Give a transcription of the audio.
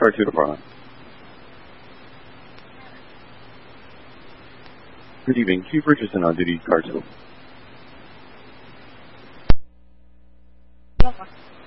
Car 2 department. Good evening. Chief Richardson on duty, Car 2.